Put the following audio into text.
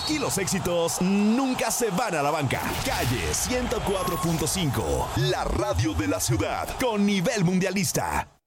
Aquí los éxitos nunca se van a la banca. Calle 104.5, la radio de la ciudad, con nivel mundialista.